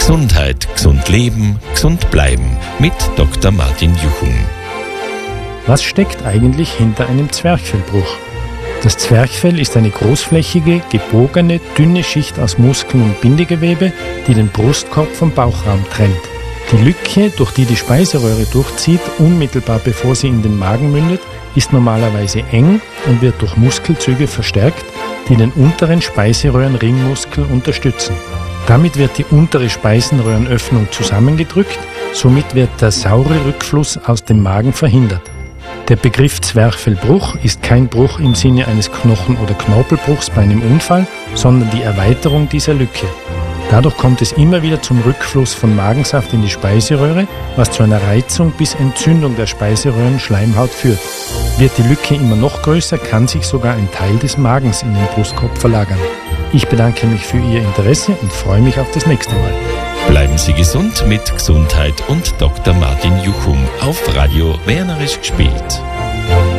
Gesundheit, gesund leben, gesund bleiben mit Dr. Martin Juchum. Was steckt eigentlich hinter einem Zwerchfellbruch? Das Zwerchfell ist eine großflächige, gebogene, dünne Schicht aus Muskeln und Bindegewebe, die den Brustkorb vom Bauchraum trennt. Die Lücke, durch die die Speiseröhre durchzieht, unmittelbar bevor sie in den Magen mündet, ist normalerweise eng und wird durch Muskelzüge verstärkt, die den unteren Speiseröhrenringmuskel unterstützen. Damit wird die untere Speiseröhrenöffnung zusammengedrückt, somit wird der saure Rückfluss aus dem Magen verhindert. Der Begriff Zwerchfellbruch ist kein Bruch im Sinne eines Knochen- oder Knorpelbruchs bei einem Unfall, sondern die Erweiterung dieser Lücke. Dadurch kommt es immer wieder zum Rückfluss von Magensaft in die Speiseröhre, was zu einer Reizung bis Entzündung der Speiseröhrenschleimhaut führt. Wird die Lücke immer noch größer, kann sich sogar ein Teil des Magens in den Brustkorb verlagern. Ich bedanke mich für Ihr Interesse und freue mich auf das nächste Mal. Bleiben Sie gesund mit Gesundheit und Dr. Martin Juchum auf Radio Wernerisch gespielt.